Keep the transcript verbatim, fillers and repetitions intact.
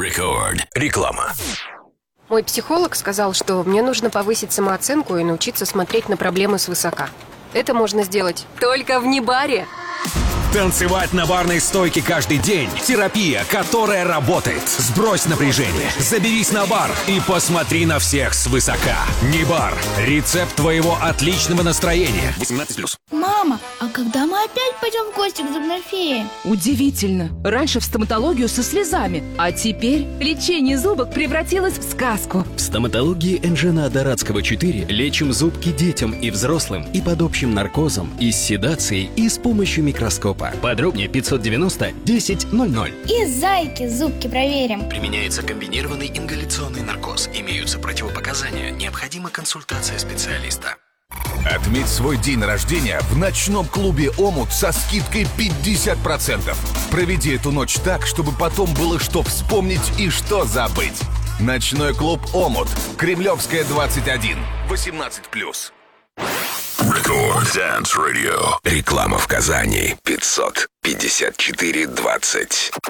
Рекорд. Реклама. Мой психолог сказал, что мне нужно повысить самооценку и научиться смотреть на проблемы свысока. Это можно сделать только в Нибаре. Танцевать на барной стойке каждый день. Терапия, которая работает. Сбрось напряжение, заберись на бар и посмотри на всех свысока. Нибар. Рецепт твоего отличного настроения. восемнадцать плюс. Мама, а когда мы опять пойдем в гости к зубной фее? Удивительно. Раньше в стоматологию со слезами, а теперь лечение зубок превратилось в сказку. В стоматологии Энжена Дорадского четыре лечим зубки детям и взрослым и под общим наркозом, и с седацией, и с помощью микроскопа. Подробнее пятьсот девяносто десять ноль ноль. И зайки зубки проверим. Применяется комбинированный ингаляционный наркоз. Имеются противопоказания. Необходима консультация специалиста. Отметь свой день рождения в ночном клубе «Омут» со скидкой пятьдесят процентов. Проведи эту ночь так, чтобы потом было что вспомнить и что забыть. Ночной клуб «Омут». Кремлевская, двадцать один. восемнадцать плюс. Рекорд Dance Radio. Реклама в Казани. пятьсот пятьдесят четыре двадцать.